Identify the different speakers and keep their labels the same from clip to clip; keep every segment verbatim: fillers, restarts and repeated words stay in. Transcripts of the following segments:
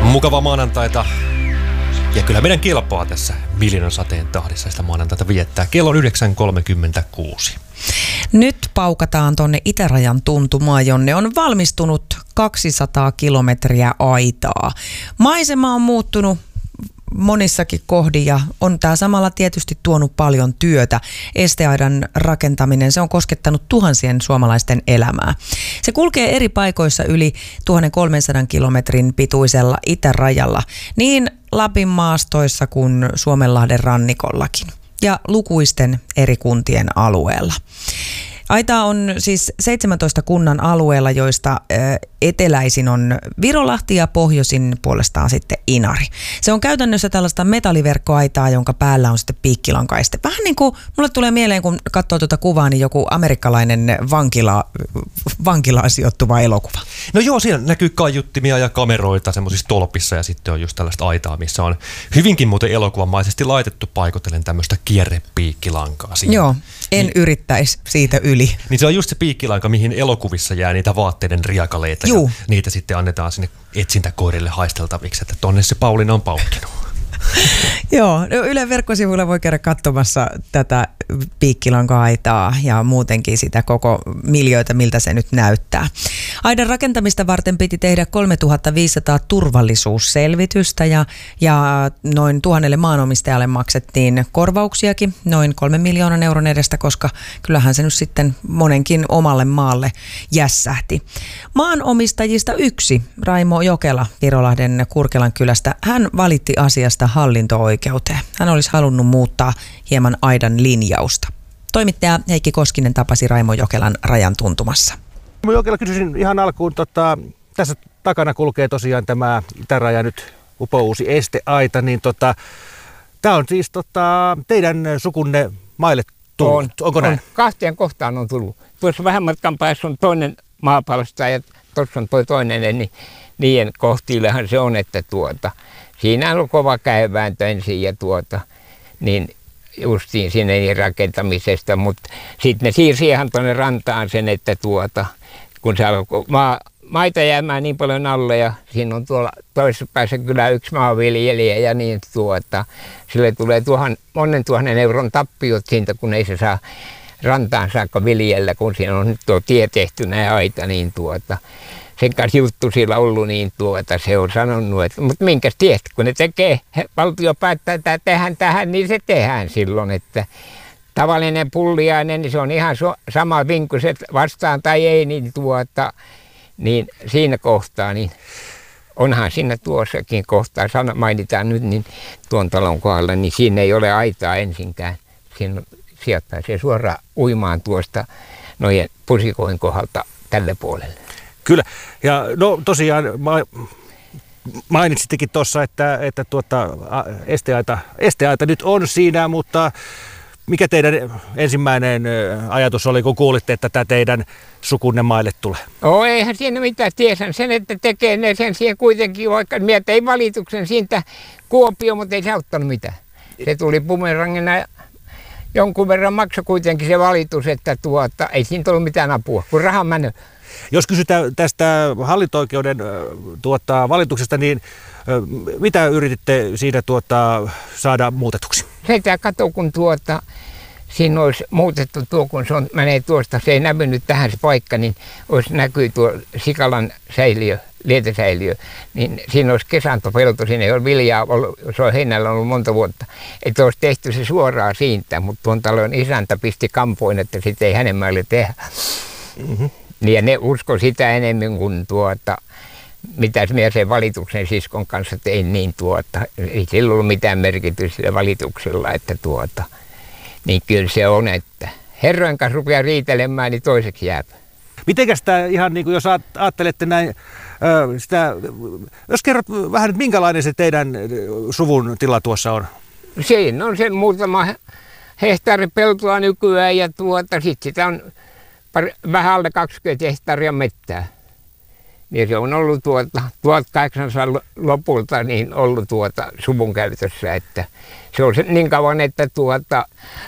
Speaker 1: Mukava maanantaita. Ja kyllä meidän kelpaa tässä Miljonan sateen tahdissa sitä maanantaita viettää. Kello on yhdeksän kolmekymmentäkuusi.
Speaker 2: Nyt paukataan tonne itärajan tuntumaan, jonne on valmistunut kaksisataa kilometriä aitaa. Maisema on muuttunut monissakin kohdin ja on tämä samalla tietysti tuonut paljon työtä. Esteaidan rakentaminen, se on koskettanut tuhansien suomalaisten elämää. Se kulkee eri paikoissa yli tuhatkolmesataa kilometrin pituisella itärajalla, niin Lapin maastoissa kuin Suomenlahden rannikollakin ja lukuisten eri kuntien alueella. Aita on siis seitsemäntoista kunnan alueella, joista eteläisin on Virolahti ja pohjoisin puolestaan sitten Inari. Se on käytännössä tällaista metalliverkkoaitaa, jonka päällä on sitten piikkilankaiste. Vähän niin kuin mulle tulee mieleen, kun katsoo tuota kuvaa, niin joku amerikkalainen vankila, vankilaan sijoittuva elokuva.
Speaker 1: No joo, siinä näkyy kaiuttimia ja kameroita semmoisissa tolpissa ja sitten on just tällaista aitaa, missä on hyvinkin muuten elokuvamaisesti laitettu paikotellen tämmöistä kierrepiikkilankaa siihen.
Speaker 2: Joo, en
Speaker 1: niin,
Speaker 2: yrittäisi siitä yli.
Speaker 1: Niin se on just se piikkilanka, mihin elokuvissa jää niitä vaatteiden riakaleita. Juu. Ja niitä sitten annetaan sinne etsintäkoirille haisteltaviksi, että tonne se Pauliina on paukkinut.
Speaker 2: Joo, no Ylen verkkosivuilla voi käydä katsomassa tätä piikkilanka-aitaa ja muutenkin sitä koko miljöitä, miltä se nyt näyttää. Aidan rakentamista varten piti tehdä kolmetuhattaviisisataa turvallisuusselvitystä ja, ja noin tuhannelle maanomistajalle maksettiin korvauksiakin noin kolmen miljoonan euron edestä, koska kyllähän se nyt sitten monenkin omalle maalle jässähti. Maanomistajista yksi, Raimo Jokela Virolahden Kurkelan kylästä, hän valitti asiasta hallinto-oikeuteen. Hän olisi halunnut muuttaa hieman aidan linjausta. Toimittaja Heikki Koskinen tapasi Raimo Jokelan rajan tuntumassa.
Speaker 3: Raimo Jokela, kysyisin ihan alkuun, tota, tässä takana kulkee tosiaan tämä itäraja nyt upouusi esteaita, niin tota, tämä on siis tota, teidän sukunne maille tullut,
Speaker 4: on,
Speaker 3: onko näin?
Speaker 4: On. Kahteen kohtaan on tullut. Tuossa vähän matkan päässä on toinen maapalsta ja tuossa on toi toinen, niin niiden kohtiillehan se on, että tuota, siinä on kova käevääntö ensin ja tuota, niin justiin sinne rakentamisesta, mutta sitten ne siirsi ihan tuonne rantaan sen, että tuota, kun se alkoi maa, maita jäämään niin paljon alle ja siinä on tuolla toisessa päässä kyllä yksi maanviljelijä ja niin tuota, sille tulee tuhan, monen tuhannen euron tappiot siitä, kun ei se saa rantaan saakka viljellä, kun siinä on nyt tuo tie tehty näin aita, niin tuota, sen kanssa juttu sillä ollut, niin tuota, se on sanonut, että mutta minkäs tiedät, kun ne tekee, valtio päättää, että tehdään tähän, niin se tehdään silloin, että tavallinen pulliainen, niin se on ihan so, sama vinkkuset vastaan tai ei, niin tuota, niin siinä kohtaa, niin onhan siinä tuossakin kohtaa, sana, mainitaan nyt, niin tuon talon kohdalla, niin siinä ei ole aitaa ensinkään, siinä sieltä pääsee suoraan uimaan tuosta noiden pusikoin kohdalta tälle puolelle.
Speaker 3: Kyllä. Ja no tosiaan mainitsittekin tuossa, että, että tuota, esteaita, esteaita nyt on siinä, mutta mikä teidän ensimmäinen ajatus oli, kun kuulitte, että tämä teidän sukunne maille tulee?
Speaker 4: Oo, eihän siinä mitään tiesän sen, että tekee ne sen siihen kuitenkin, vaikka mietin ei valituksen siitä Kuopio, mutta ei se auttanut mitään. Se tuli bumerangina ja jonkun verran maksoi kuitenkin se valitus, että tuota, ei siinä tullut mitään apua, kun raha mennyt.
Speaker 3: Jos kysytään tästä hallinto-oikeuden tuota, valituksesta, niin mitä yrititte siinä tuota, saada muutetuksi?
Speaker 4: Se kato, kun tuota, siinä olisi muutettu tuo, kun se on, menee tuosta, se ei näkynyt tähän se paikka, niin olisi näkyy tuo Sikalan säiliö, lietesäiliö, niin siinä olisi kesantopelto, siinä ei ole viljaa ollut, se on heinällä ollut monta vuotta, että olisi tehty se suoraan siitä, mutta tuon talon isäntä pisti kampoin, että sitä ei hänen mäille tehdä. Mm-hmm. Ja ne usko sitä enemmän kuin tuota, mitä minä sen valituksen siskon kanssa tein, niin tuota, ei sillä ollut mitään merkitystä sillä valituksella, että tuota, niin kyllä se on, että herrojen kanssa rupeaa riitelemään, niin toiseksi jää.
Speaker 3: Mitenkäs tämä ihan niin kuin jos ajattelette näin, sitä, jos kerrot vähän, että minkälainen se teidän suvun tila tuossa on?
Speaker 4: Siinä on se muutama hehtaari peltoa nykyään ja tuota, sitten sitä on pari, vähän alle kaksikymmentä hehtaaria mettää. Ja se on ollut tuota, tuhatkahdeksansadan lopulta niin ollut tuota suvun käytössä, että se on niin kauan, että tuota,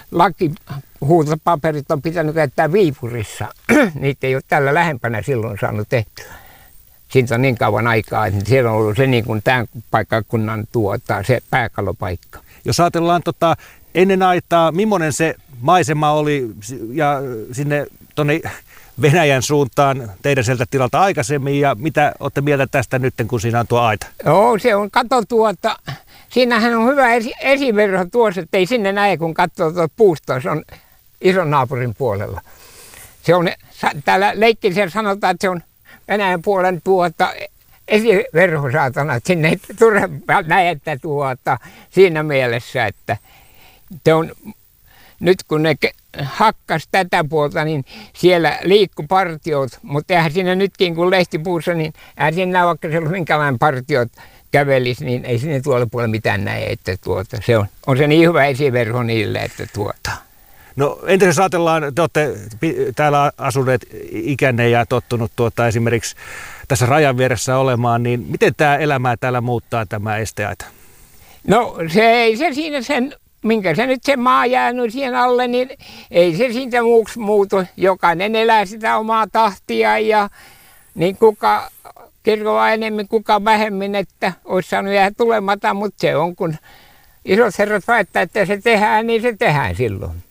Speaker 4: lakihuutopaperit on pitänyt käyttää Viipurissa. Niitä ei ole tällä lähempänä silloin saanut tehtyä. siitä on niin kauan aikaa, että siellä on ollut se niin kuin tämän paikkakunnan tuota, se pääkallopaikka.
Speaker 3: Jos ajatellaan tota, ennen aitaa, millainen se maisema oli ja sinne tuonne Venäjän suuntaan teidän sieltä tilalta aikaisemmin ja mitä olette mieltä tästä nyt, kun siinä on tuo aita?
Speaker 4: Joo, se on, kato tuota, siinähän on hyvä esi- esiverho tuossa, että ei sinne näe, kun katsoo tuota puustoa, se on ison naapurin puolella. Se on, täällä leikkisellä sanotaan, että se on Venäjän puolen tuota esiverho saatana, että sinne ei turha näe, että tuota, siinä mielessä, että se on, nyt kun ne hakkas tätä puolta, niin siellä liikkui partiot, mutta eihän siinä nytkin kun lehtipuussa, niin eihän siinä näe, vaikka se on minkälainen partiot kävelisi, niin ei sinne tuolla puolella mitään näe, että tuota, se on, on se niin hyvä esiverho niille, että tuota.
Speaker 3: No entä jos ajatellaan, te olette täällä asuneet ikänne ja tottunut tuota, esimerkiksi tässä rajan vieressä olemaan, niin miten tämä elämää täällä muuttaa tämä esteaita?
Speaker 4: No se ei se siinä sen, minkä se nyt se maa jäänyt siihen alle, niin ei se siitä muuksi muutu. Jokainen elää sitä omaa tahtia ja niin kuka kirkoa enemmän, kuka vähemmän, että olisi saanut jäädä tulematta, mutta se on kun isot herrat väittää, että se tehdään, niin se tehdään silloin.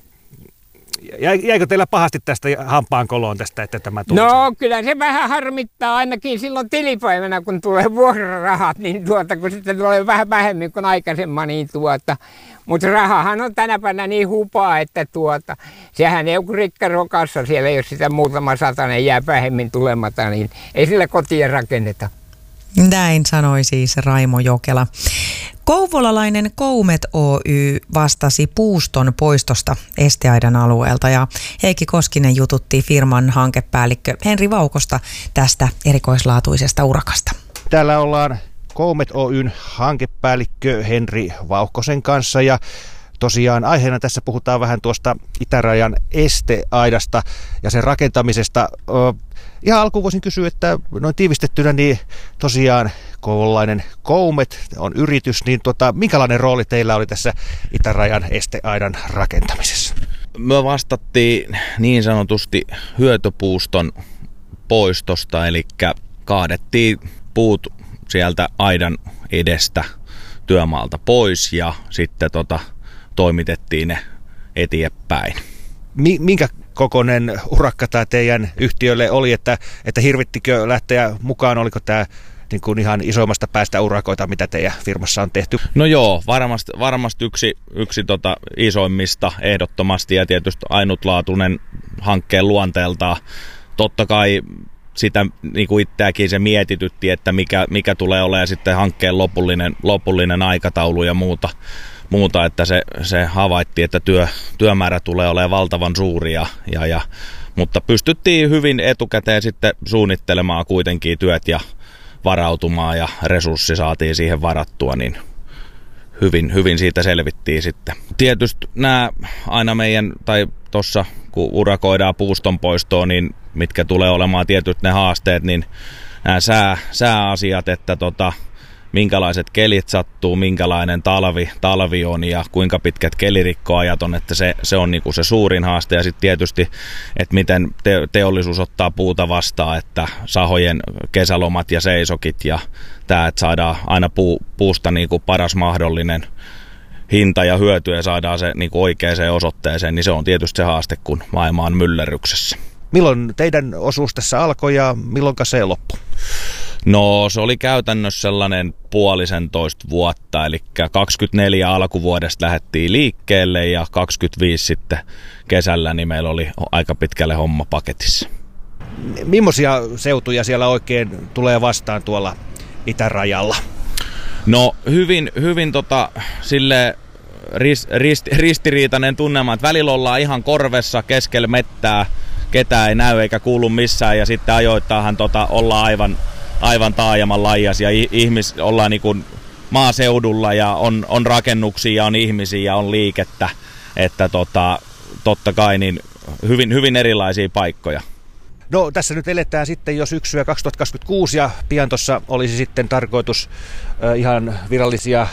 Speaker 3: Jäikö teillä pahasti tästä hampaan koloon tästä, että tämä tuli?
Speaker 4: No kyllä se vähän harmittaa ainakin silloin tilipäivänä, kun tulee vuokrarahat, niin tuota, kun sitten tulee vähän vähemmän kuin aikaisemmin, niin tuota. Mutta rahahan on tänä päivänä niin hupaa, että tuota, sehän ei ole rikkarokassa siellä, jos sitä muutama satanen jää vähemmän tulematta, niin ei sillä kotia rakenneta.
Speaker 2: Näin sanoi siis Raimo Jokela. Kouvolalainen Koumet Oy vastasi puuston poistosta esteaidan alueelta ja Heikki Koskinen jututti firman hankepäällikkö Henri Vaukosta tästä erikoislaatuisesta urakasta.
Speaker 3: Täällä ollaan Koumet Oyn hankepäällikkö Henri Vauhkosen kanssa ja tosiaan aiheena tässä puhutaan vähän tuosta itärajan esteaidasta ja sen rakentamisesta. Ihan alkuun voisin kysyä, että noin tiivistettynä niin tosiaan kouvolalainen Koumet on yritys, niin tuota, minkälainen rooli teillä oli tässä itärajan esteaidan rakentamisessa?
Speaker 5: Me vastattiin niin sanotusti hyötypuuston poistosta, eli kaadettiin puut sieltä aidan edestä työmaalta pois ja sitten tota, toimitettiin ne eteenpäin.
Speaker 3: Minkä kokoinen urakka tämä teidän yhtiölle oli, että, että hirvittikö lähteä mukaan, oliko tämä niin kuin ihan isoimmasta päästä urakoita, mitä teidän firmassa on tehty?
Speaker 5: No joo, varmasti, varmasti yksi, yksi tota isoimmista ehdottomasti ja tietysti ainutlaatuinen hankkeen luonteeltaan. Totta kai sitä niin kuin itseäkin se mietitytti, että mikä, mikä tulee olemaan sitten hankkeen lopullinen, lopullinen aikataulu ja muuta. Muuta, että se, se havaittiin, että työ, työmäärä tulee olemaan valtavan suuri, ja, ja, ja, mutta pystyttiin hyvin etukäteen sitten suunnittelemaan kuitenkin työt ja varautumaan ja resurssi saatiin siihen varattua, niin hyvin, hyvin siitä selvittiin sitten. Tietysti nämä aina meidän, tai tuossa kun urakoidaan puuston poistoon, niin mitkä tulee olemaan tietysti ne haasteet, niin nämä sää, sääasiat, että tota, minkälaiset kelit sattuu, minkälainen talvi, talvi on ja kuinka pitkät kelirikkoajat on, että se, se on niinku se suurin haaste. Ja sitten tietysti, että miten te, teollisuus ottaa puuta vastaan, että sahojen kesälomat ja seisokit ja tämä, että saadaan aina puu, puusta niinku paras mahdollinen hinta ja hyöty ja saadaan se niinku oikeaan osoitteeseen, niin se on tietysti se haaste, kun maailma on myllerryksessä.
Speaker 3: Milloin teidän osuus tässä alkoi ja milloin se loppui?
Speaker 5: No se oli käytännössä sellainen puolisentoista vuotta, eli kaksikymmentäneljä alkuvuodesta lähdettiin liikkeelle ja kaksikymmentäviisi sitten kesällä, niin meillä oli aika pitkälle homma paketissa.
Speaker 3: Millaisia seutuja siellä oikein tulee vastaan tuolla itärajalla?
Speaker 5: No hyvin, hyvin tota, sille rist, rist, ristiriitainen tunnelma, että välillä ollaan ihan korvessa keskellä mettää, ketään ei näy eikä kuulu missään ja sitten ajoittaahan tota, ollaan aivan aivan taajaman laijas ja ihmis, ollaan niin kuin maaseudulla ja on, on rakennuksia ja on ihmisiä ja on liikettä, että tota, totta kai niin hyvin, hyvin erilaisia paikkoja.
Speaker 3: No tässä nyt eletään sitten jo syksyä kaksituhattakaksikymmentäkuusi ja pian tuossa olisi sitten tarkoitus äh, ihan virallisia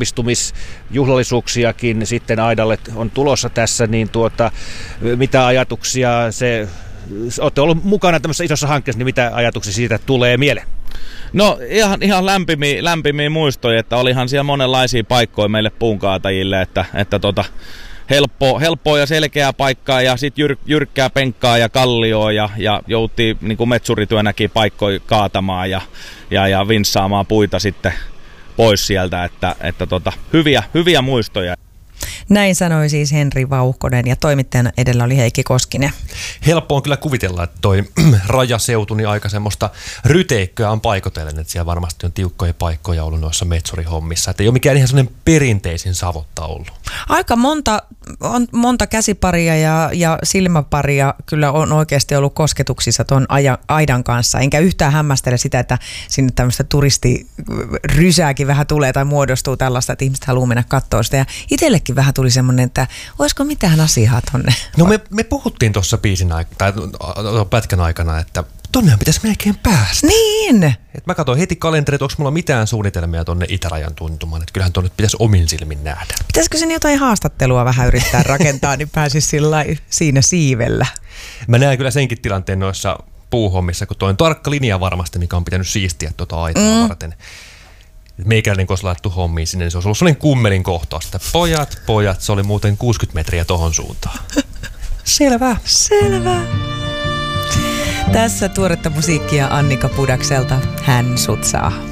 Speaker 3: valmistumisjuhlallisuuksiakin sitten aidalle on tulossa tässä, niin tuota, mitä ajatuksia se, olette ollut mukana tämmöisessä isossa hankkeessa, niin mitä ajatuksia siitä tulee mieleen?
Speaker 5: No ihan, ihan lämpimiä, lämpimiä muistoja, että olihan siellä monenlaisia paikkoja meille puunkaatajille, että, että tota, helppo, helppoa ja selkeää paikkaa ja sitten jyr, jyrkkää penkkaa ja kallioa ja, ja jouttiin niin kuin metsurityönäkin paikkoja kaatamaan ja, ja, ja vinssaamaan puita sitten pois sieltä, että, että tota, hyviä, hyviä muistoja.
Speaker 2: Näin sanoi siis Henri Vauhkonen ja toimittajana edellä oli Heikki Koskinen.
Speaker 1: Helppo on kyllä kuvitella, että toi rajaseutu niin aika semmoista ryteikköä on paikotellen, että siellä varmasti on tiukkoja paikkoja ollut noissa metsurihommissa. Että ei ole mikään ihan semmoinen perinteisin Savotta ollut.
Speaker 2: Aika monta, on, monta käsiparia ja, ja silmäparia kyllä on oikeasti ollut kosketuksissa tuon aidan kanssa. Enkä yhtään hämmästele sitä, että sinne tämmöistä turistirysääkin vähän tulee tai muodostuu tällaista, että ihmiset haluaa mennä katsoa sitä. Ja itsellekin vähän tuli semmoinen, että olisiko mitään asiaa tonne?
Speaker 1: No me, me puhuttiin tuossa biisin aikana, tai pätkän aikana, että tonnehan pitäisi melkein päästä.
Speaker 2: Niin!
Speaker 1: Et mä katsoin heti kalenterit, että onko mulla mitään suunnitelmia tonne itärajan tuntumaan, että kyllähän tonne pitäisi omin silmin nähdä.
Speaker 2: Pitäisikö sen jotain haastattelua vähän yrittää rakentaa, niin pääsisi sillä siinä siivellä?
Speaker 1: Mä näen kyllä senkin tilanteen noissa puuhommissa, kun toi on tarkka linja varmasti, mikä on pitänyt siistiä tuota aitaa mm. varten. Meikäläinen, kun olisi laittu hommiin sinne, niin se olisi ollut sellainen kummelin kohtaus, että pojat, pojat, se oli muuten kuusikymmentä metriä tohon suuntaan. Selvä.
Speaker 2: Selvä. Tässä tuoretta musiikkia Annika Pudakselta. Hän sut saa.